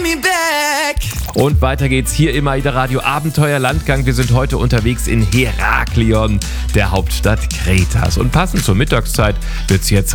Und weiter geht's hier im AIDA Radio Abenteuer Landgang. Wir sind heute unterwegs in Heraklion, der Hauptstadt Kretas. Und passend zur Mittagszeit wird's jetzt